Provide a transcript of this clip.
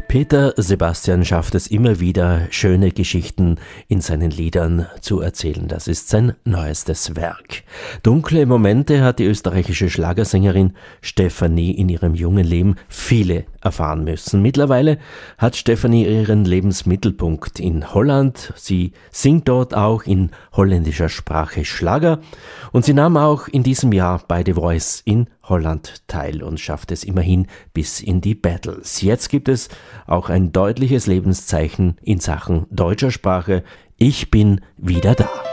Peter Sebastian schafft es immer wieder, schöne Geschichten in seinen Liedern zu erzählen. Das ist sein neuestes Werk. Dunkle Momente hat die österreichische Schlagersängerin Stefanie in ihrem jungen Leben viele erfahren müssen. Mittlerweile hat Stefanie ihren Lebensmittelpunkt in Holland. Sie singt dort auch in holländischer Sprache Schlager und sie nahm auch in diesem Jahr bei The Voice in Holland teil und schafft es immerhin bis in die Battles. Jetzt gibt es auch ein deutliches Lebenszeichen in Sachen deutscher Sprache. Ich bin wieder da.